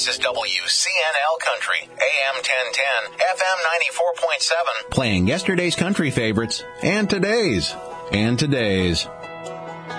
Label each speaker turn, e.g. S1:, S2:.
S1: This is WCNL Country, AM 1010, FM 94.7.
S2: Playing yesterday's country favorites and today's.